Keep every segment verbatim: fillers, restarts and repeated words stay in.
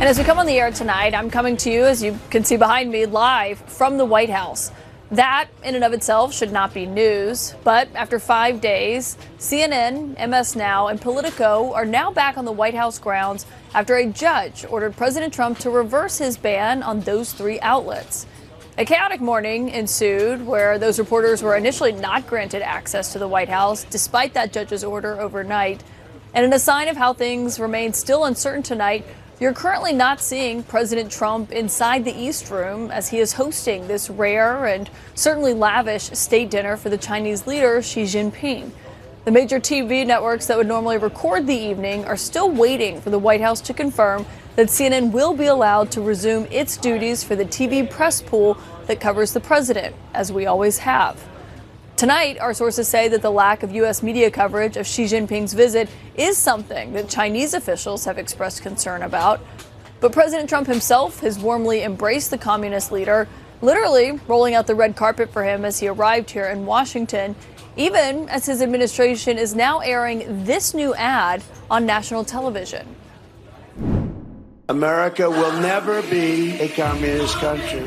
And as we come on the air tonight, I'm coming to you, as you can see behind me, live from the White House. That, in and of itself, should not be news. But after five days, C N N, M S Now, and Politico are now back on the White House grounds after a judge ordered President Trump to reverse his ban on those three outlets. A chaotic morning ensued where those reporters were initially not granted access to the White House, despite that judge's order overnight. And in a sign of how things remain still uncertain tonight, you're currently not seeing President Trump inside the East Room as he is hosting this rare and certainly lavish state dinner for the Chinese leader Xi Jinping. The major T V networks that would normally record the evening are still waiting for the White House to confirm that C N N will be allowed to resume its duties for the T V press pool that covers the president, as we always have. Tonight, our sources say that the lack of U S media coverage of Xi Jinping's visit is something that Chinese officials have expressed concern about. But President Trump himself has warmly embraced the communist leader, literally rolling out the red carpet for him as he arrived here in Washington, even as his administration is now airing this new ad on national television. America will never be a communist country.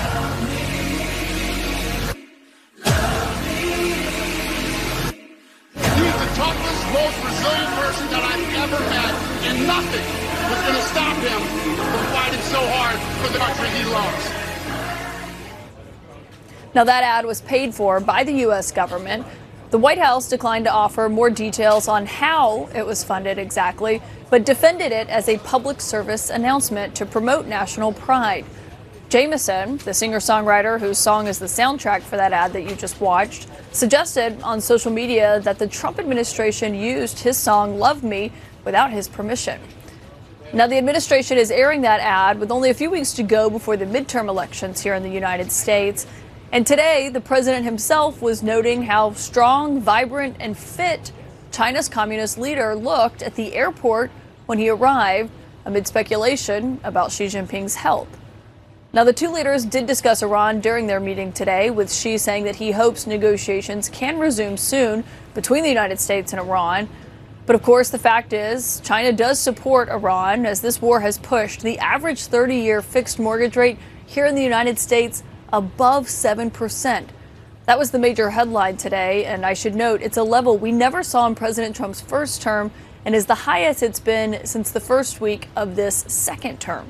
Most resilient person that I've ever met, and nothing was going to stop him from fighting so hard for the country he loves. Now, that ad was paid for by the U S government. The White House declined to offer more details on how it was funded exactly, but defended it as a public service announcement to promote national pride. Jameson, the singer-songwriter whose song is the soundtrack for that ad that you just watched, suggested on social media that the Trump administration used his song Love Me without his permission. Now, the administration is airing that ad with only a few weeks to go before the midterm elections here in the United States. And today, the president himself was noting how strong, vibrant, and fit China's communist leader looked at the airport when he arrived, amid speculation about Xi Jinping's health. Now, the two leaders did discuss Iran during their meeting today, with Xi saying that he hopes negotiations can resume soon between the United States and Iran. But of course, the fact is, China does support Iran as this war has pushed the average thirty-year fixed mortgage rate here in the United States above seven percent. That was the major headline today, and I should note it's a level we never saw in President Trump's first term and is the highest it's been since the first week of this second term.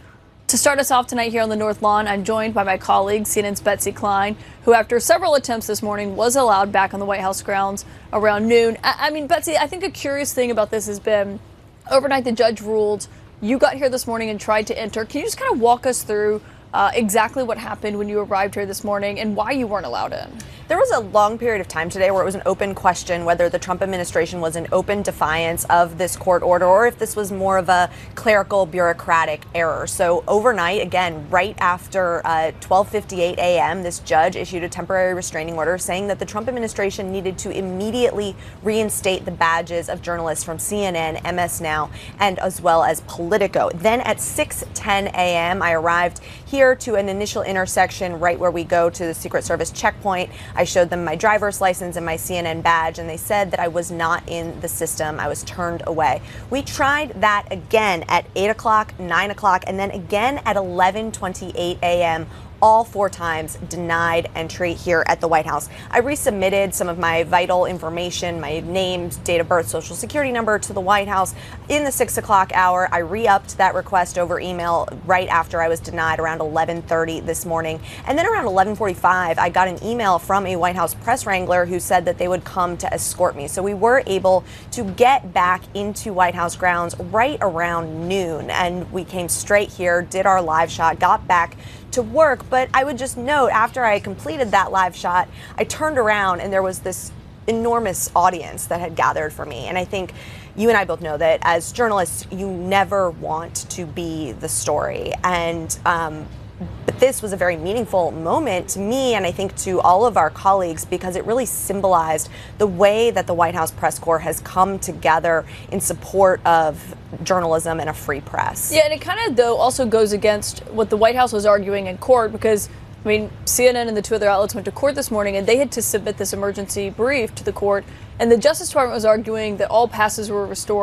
To start us off tonight here on the North Lawn, I'm joined by my colleague, C N N's Betsy Klein, who after several attempts this morning was allowed back on the White House grounds around noon. I, I mean, Betsy, I think a curious thing about this has been overnight the judge ruled. You got here this morning and tried to enter. Can you just kind of walk us through uh, exactly what happened when you arrived here this morning and why you weren't allowed in? There was a long period of time today where it was an open question whether the Trump administration was in open defiance of this court order or if this was more of a clerical bureaucratic error. So overnight, again, right after uh, twelve fifty-eight a m, this judge issued a temporary restraining order saying that the Trump administration needed to immediately reinstate the badges of journalists from C N N, M S Now, and as well as Politico. Then at six ten a m, I arrived here to an initial intersection right where we go to the Secret Service checkpoint. I showed them my driver's license and my C N N badge, and they said that I was not in the system. I was turned away. We tried that again at eight o'clock, nine o'clock, and then again at eleven twenty-eight a m all four times denied entry here at the White House. I resubmitted some of my vital information, my name, date of birth, social security number to the White House in the six o'clock hour. I re-upped that request over email right after I was denied around eleven thirty this morning. And then around eleven forty-five, I got an email from a White House press wrangler who said that they would come to escort me. So we were able to get back into White House grounds right around noon. And we came straight here, did our live shot, got back to work. But I would just note, after I completed that live shot, I turned around and there was this enormous audience that had gathered for me. And I think you and I both know that as journalists, you never want to be the story. And um, but this was a very meaningful moment to me, and I think to all of our colleagues, because it really symbolized the way that the White House press corps has come together in support of journalism and a free press. Yeah, and it kind of, though, also goes against what the White House was arguing in court, because I mean, C N N and the two other outlets went to court this morning, and they had to submit this emergency brief to the court. And the Justice Department was arguing that all passes were restored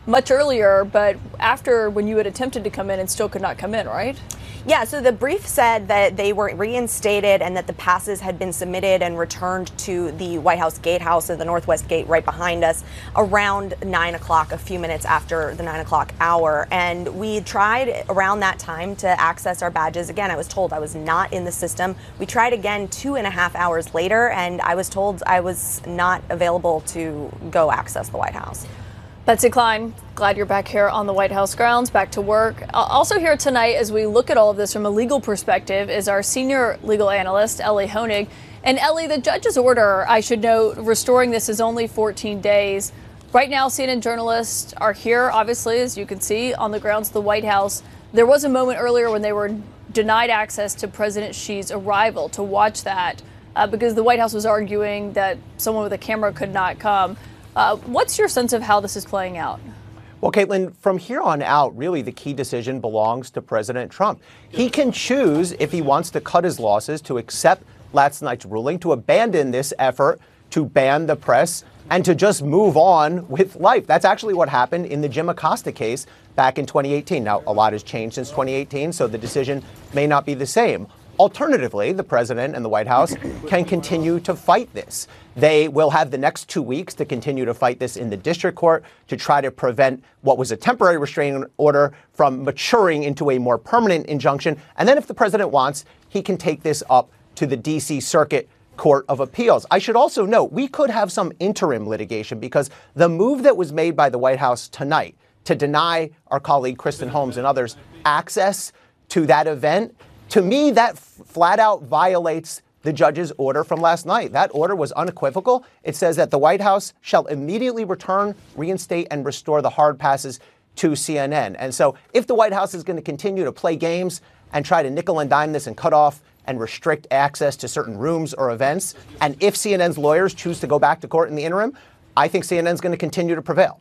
much earlier, but after when you had attempted to come in and still could not come in, right? Yeah, so the brief said that they were reinstated and that the passes had been submitted and returned to the White House gatehouse at the Northwest Gate right behind us around nine o'clock, a few minutes after the nine o'clock hour. And we tried around that time to access our badges. Again, I was told I was not in the system. We tried again two and a half hours later, and I was told I was not available to go access the White House. Betsy Klein, glad you're back here on the White House grounds, back to work. Also here tonight, as we look at all of this from a legal perspective, is our senior legal analyst, Elie Honig. And Elie, the judge's order, I should note, restoring this is only fourteen days. Right now, C N N journalists are here, obviously, as you can see, on the grounds of the White House. There was a moment earlier when they were denied access to President Xi's arrival to watch that uh, because the White House was arguing that someone with a camera could not come. Uh, what's your sense of how this is playing out? Well, Caitlin, from here on out, really the key decision belongs to President Trump. He can choose, if he wants to cut his losses, to accept last night's ruling, to abandon this effort to ban the press, and to just move on with life. That's actually what happened in the Jim Acosta case back in twenty eighteen. Now, a lot has changed since twenty eighteen, so the decision may not be the same. Alternatively, the president and the White House can continue to fight this. They will have the next two weeks to continue to fight this in the district court to try to prevent what was a temporary restraining order from maturing into a more permanent injunction. And then if the president wants, he can take this up to the D C Circuit Court of Appeals. I should also note, we could have some interim litigation because the move that was made by the White House tonight to deny our colleague Kristen Holmes and others access to that event, to me, that flat out violates the judge's order from last night. That order was unequivocal. It says that the White House shall immediately return, reinstate, and restore the hard passes to C N N. And so if the White House is going to continue to play games and try to nickel and dime this and cut off and restrict access to certain rooms or events, and if C N N's lawyers choose to go back to court in the interim, I think C N N's going to continue to prevail.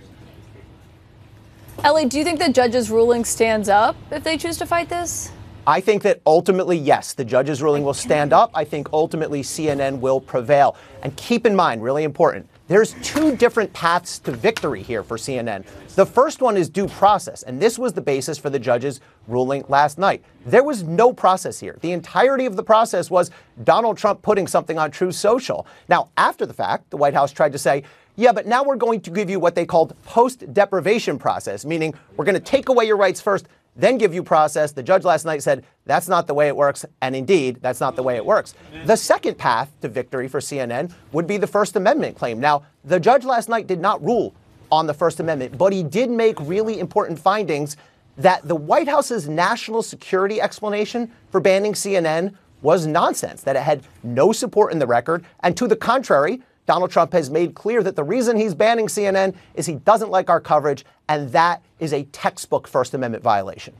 Elie, do you think the judge's ruling stands up if they choose to fight this? I think that ultimately, yes, the judge's ruling will stand up. I think ultimately C N N will prevail. And keep in mind, really important, there's two different paths to victory here for C N N. The first one is due process, and this was the basis for the judge's ruling last night. There was no process here. The entirety of the process was Donald Trump putting something on Truth Social. Now, after the fact, the White House tried to say, yeah, but now we're going to give you what they called post-deprivation process, meaning we're going to take away your rights first, then give you process. The judge last night said that's not the way it works. And indeed, that's not the way it works. The second path to victory for C N N would be the First Amendment claim. Now, the judge last night did not rule on the First Amendment, but he did make really important findings that the White House's national security explanation for banning C N N was nonsense, that it had no support in the record. And to the contrary, Donald Trump has made clear that the reason he's banning C N N is he doesn't like our coverage, and that is a textbook First Amendment violation.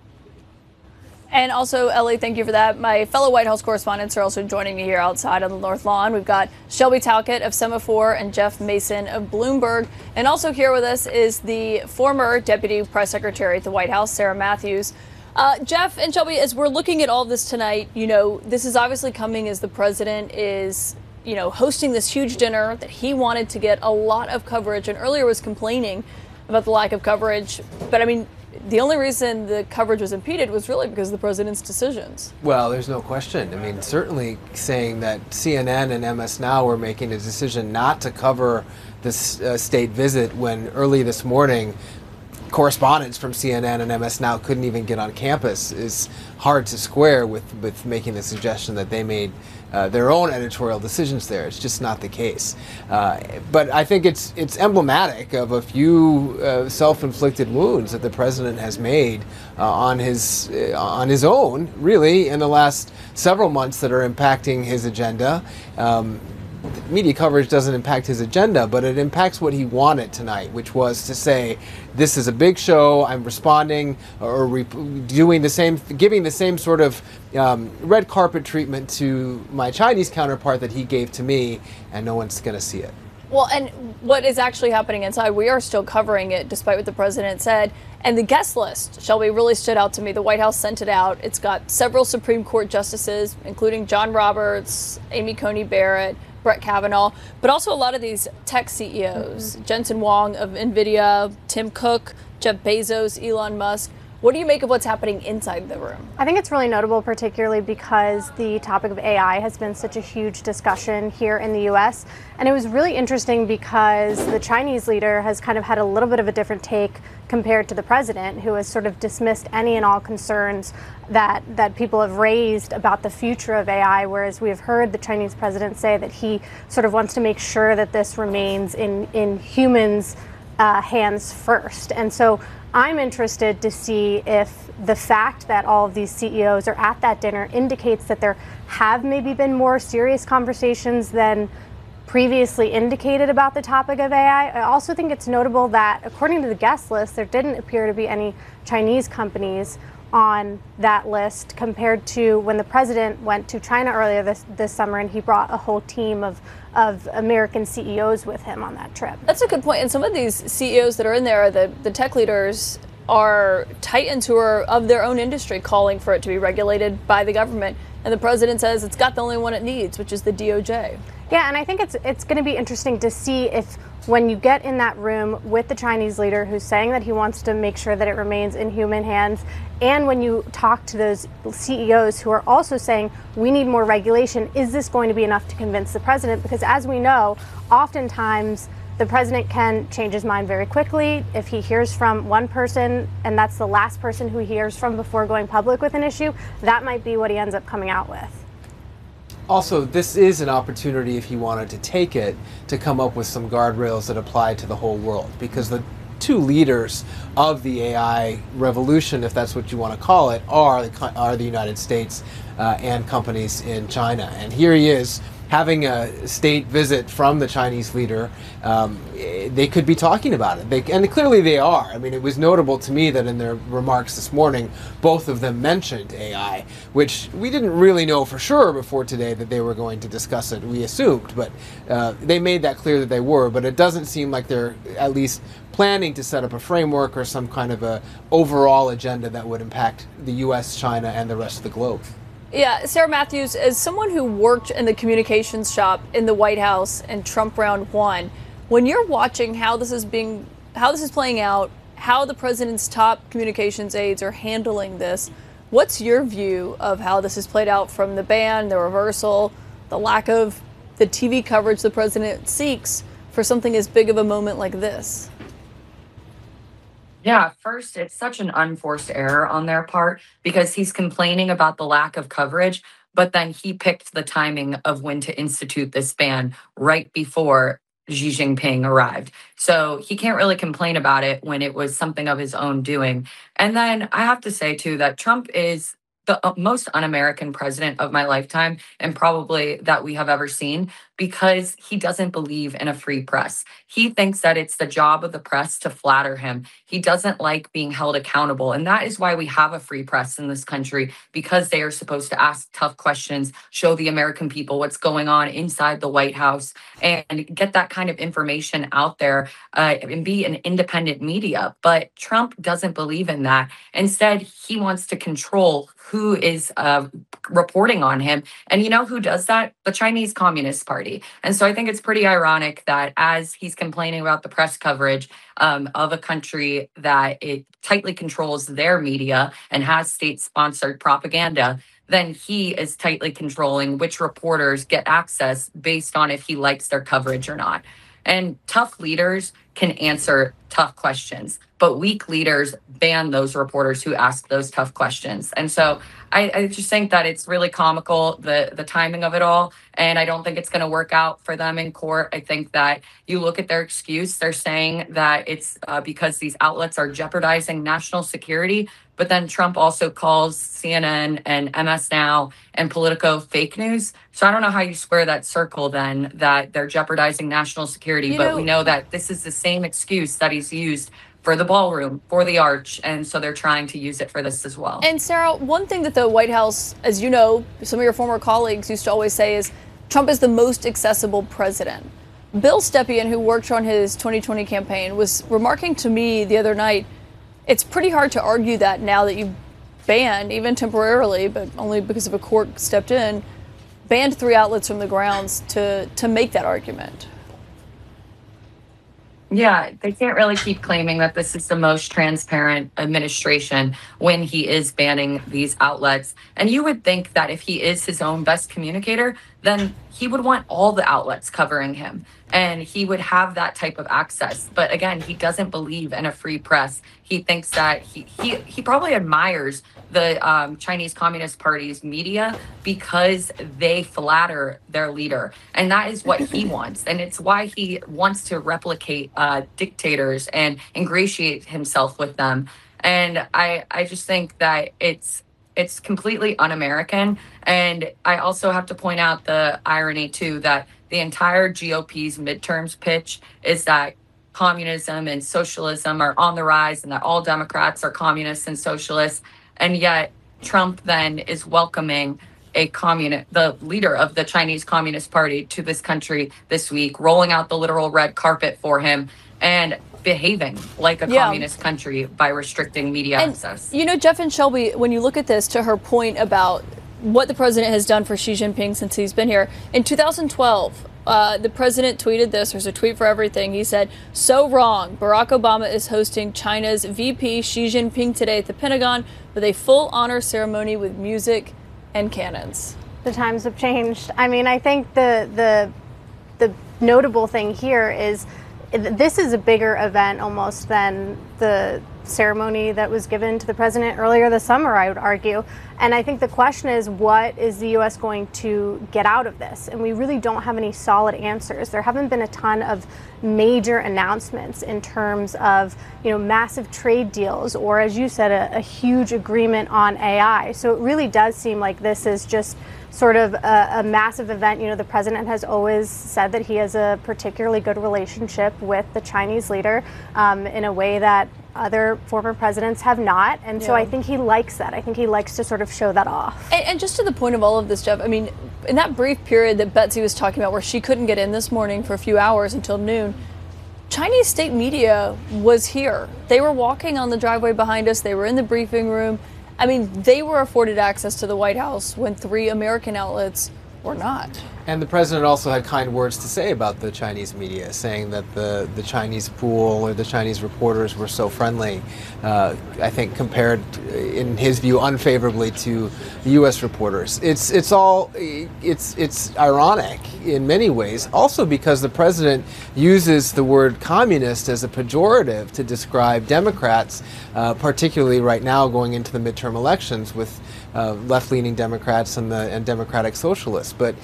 And also, Elie, thank you for that. My fellow White House correspondents are also joining me here outside on the North Lawn. We've got Shelby Talcott of Semaphore and Jeff Mason of Bloomberg. And also here with us is the former Deputy Press Secretary at the White House, Sarah Matthews. Uh, Jeff and Shelby, as we're looking at all of this tonight, you know, this is obviously coming as the president is, you know, hosting this huge dinner that he wanted to get a lot of coverage and earlier was complaining about the lack of coverage. But I mean, the only reason the coverage was impeded was really because of the president's decisions. Well, there's no question. I mean, certainly saying that C N N and M S Now were making a decision not to cover this uh, state visit when early this morning correspondents from C N N and M S Now couldn't even get on campus is hard to square with, with making the suggestion that they made uh, their own editorial decisions there. It's just not the case. Uh, but I think it's it's emblematic of a few uh, self-inflicted wounds that the president has made uh, on his uh, on his own, really, in the last several months that are impacting his agenda. Um, Media coverage doesn't impact his agenda, but it impacts what he wanted tonight, which was to say, this is a big show, I'm responding or re doing the same, giving the same sort of um, red carpet treatment to my Chinese counterpart that he gave to me, and no one's going to see it. Well, and what is actually happening inside, we are still covering it, despite what the president said. And the guest list, Shelby, really stood out to me. The White House sent it out. It's got several Supreme Court justices, including John Roberts, Amy Coney Barrett, Brett Kavanaugh, but also a lot of these tech C E Os, mm-hmm. Jensen Huang of NVIDIA, Tim Cook, Jeff Bezos, Elon Musk. What do you make of what's happening inside the room? I think it's really notable, particularly because the topic of A I has been such a huge discussion here in the U S. And it was really interesting because the Chinese leader has kind of had a little bit of a different take compared to the president, who has sort of dismissed any and all concerns that, that people have raised about the future of A I, whereas we have heard the Chinese president say that he sort of wants to make sure that this remains in, in humans' uh, hands first. And so I'm interested to see if the fact that all of these C E Os are at that dinner indicates that there have maybe been more serious conversations than previously indicated about the topic of A I. I also think it's notable that, according to the guest list, there didn't appear to be any Chinese companies on that list compared to when the president went to China earlier this, this summer, and he brought a whole team of, of American C E Os with him on that trip. That's a good point. And some of these C E Os that are in there, the, the tech leaders, are titans who are of their own industry calling for it to be regulated by the government. And the president says it's got the only one it needs, which is the D O J. Yeah, and I think it's it's going to be interesting to see if, when you get in that room with the Chinese leader who's saying that he wants to make sure that it remains in human hands, and when you talk to those C E Os who are also saying we need more regulation, is this going to be enough to convince the president? Because as we know, oftentimes the president can change his mind very quickly. If he hears from one person and that's the last person who he hears from before going public with an issue, that might be what he ends up coming out with. Also, this is an opportunity, if he wanted to take it, to come up with some guardrails that apply to the whole world, because the two leaders of the A I revolution, if that's what you want to call it, are the, are the United States uh, and companies in China. And here he is having a state visit from the Chinese leader. Um, they could be talking about it, they, and clearly they are. I mean, it was notable to me that in their remarks this morning, both of them mentioned A I, which we didn't really know for sure before today that they were going to discuss it. We assumed, but uh, they made that clear that they were. But it doesn't seem like they're at least planning to set up a framework or some kind of a overall agenda that would impact the U S, China, and the rest of the globe. Yeah, Sarah Matthews, as someone who worked in the communications shop in the White House and Trump round one, when you're watching how this is being, how this is playing out, how the president's top communications aides are handling this, what's your view of how this has played out, from the ban, the reversal, the lack of the T V coverage the president seeks for something as big of a moment like this? Yeah, first, it's such an unforced error on their part, because he's complaining about the lack of coverage, but then he picked the timing of when to institute this ban right before Xi Jinping arrived. So he can't really complain about it when it was something of his own doing. And then I have to say, too, that Trump is the most un-American president of my lifetime, and probably that we have ever seen, because he doesn't believe in a free press. He thinks that it's the job of the press to flatter him. He doesn't like being held accountable. And that is why we have a free press in this country, because they are supposed to ask tough questions, show the American people what's going on inside the White House, and get that kind of information out there uh, and be an independent media. But Trump doesn't believe in that. Instead, he wants to control who is uh, reporting on him. And you know who does that? The Chinese Communist Party. And so I think it's pretty ironic that as he's complaining about the press coverage um, of a country that it tightly controls their media and has state-sponsored propaganda, then he is tightly controlling which reporters get access based on if he likes their coverage or not. And tough leaders can answer tough questions, but weak leaders ban those reporters who ask those tough questions. And so I, I just think that it's really comical, the, the timing of it all. And I don't think it's going to work out for them in court. I think that you look at their excuse, they're saying that it's uh, because these outlets are jeopardizing national security. But then Trump also calls C N N and M S Now and Politico fake news. So I don't know how you square that circle then, that they're jeopardizing national security. You but know, we know that this is the same excuse that he's used for the ballroom, for the arch. And so they're trying to use it for this as well. And Sarah, one thing that the White House, as you know, some of your former colleagues used to always say is Trump is the most accessible president. Bill Stepien, who worked on his twenty twenty campaign, was remarking to me the other night, it's pretty hard to argue that now that you've banned, even temporarily, but only because of a court stepped in, banned three outlets from the grounds to, to make that argument. Yeah, they can't really keep claiming that this is the most transparent administration when he is banning these outlets. And you would think that if he is his own best communicator, then he would want all the outlets covering him and he would have that type of access. But again, he doesn't believe in a free press. He thinks that he he, he probably admires the um, Chinese Communist Party's media because they flatter their leader. And that is what he wants. And it's why he wants to replicate uh, dictators and ingratiate himself with them. And I, I just think that it's it's completely un-American. And I also have to point out the irony, too, that the entire G O P's midterms pitch is that communism and socialism are on the rise and that all Democrats are communists and socialists. And yet Trump then is welcoming a communist, the leader of the Chinese Communist Party to this country this week, rolling out the literal red carpet for him and behaving like a yeah. communist country by restricting media and, access. You know, Jeff and Shelby, when you look at this, to her point about what the president has done for Xi Jinping since he's been here, in two thousand twelve, uh, the president tweeted this. There's a tweet for everything. He said, "So wrong. Barack Obama is hosting China's V P Xi Jinping today at the Pentagon with a full honor ceremony with music and cannons." The times have changed. I mean, I think the the the notable thing here is this is a bigger event almost than the ceremony that was given to the president earlier this summer, I would argue. And I think the question is, what is the U S going to get out of this? And we really don't have any solid answers. There haven't been a ton of major announcements in terms of, you know, massive trade deals or, as you said, a, a huge agreement on A I. So it really does seem like this is just sort of a, a massive event. You know, the president has always said that he has a particularly good relationship with the Chinese leader um, in a way that other former presidents have not. And yeah. so I think he likes that. I think he likes to sort of show that off. And, and just to the point of all of this, Jeff, I mean, in that brief period that Betsy was talking about where she couldn't get in this morning for a few hours until noon, Chinese state media was here. They were walking on the driveway behind us. They were in the briefing room. I mean, they were afforded access to the White House when three American outlets were not. And the president also had kind words to say about the Chinese media, saying that the, the Chinese pool or the Chinese reporters were so friendly, uh, I think compared, in his view, unfavorably to U S reporters. It's, it's all, it's, it's ironic in many ways, also because the president uses the word communist as a pejorative to describe Democrats, uh, particularly right now going into the midterm elections with uh, left-leaning Democrats and, the, and Democratic Socialists. But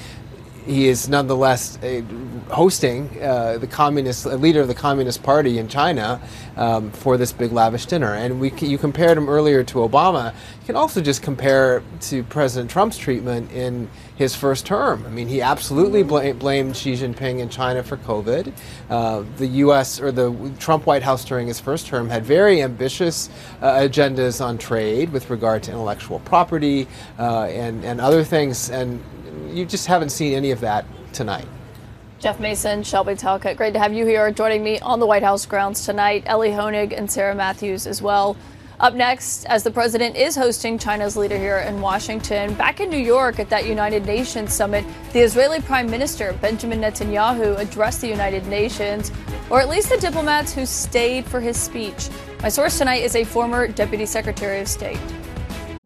he is nonetheless uh, hosting uh, the communist uh, leader of the Communist Party in China um, for this big lavish dinner. And we you compared him earlier to Obama. You can also just compare to President Trump's treatment in his first term. I mean, he absolutely bl blamed Xi Jinping in China for COVID. Uh, the U S or the Trump White House during his first term had very ambitious uh, agendas on trade with regard to intellectual property uh, and, and other things. And you just haven't seen any of that tonight. Jeff Mason, Shelby Talcott, great to have you here joining me on the White House grounds tonight. Ellie Honig and Sarah Matthews as well. Up next, as the president is hosting China's leader here in Washington, back in New York at that United Nations summit, the Israeli Prime Minister Benjamin Netanyahu addressed the United Nations, or at least the diplomats who stayed for his speech. My source tonight is a former Deputy Secretary of State.